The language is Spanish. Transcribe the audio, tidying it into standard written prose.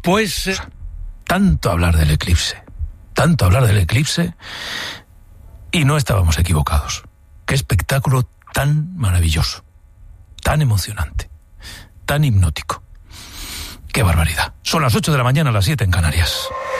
Pues tanto hablar del eclipse, y no estábamos equivocados. Qué espectáculo tan maravilloso, tan emocionante, tan hipnótico. ¡Qué barbaridad! Son las 8 de la mañana, las 7 en Canarias.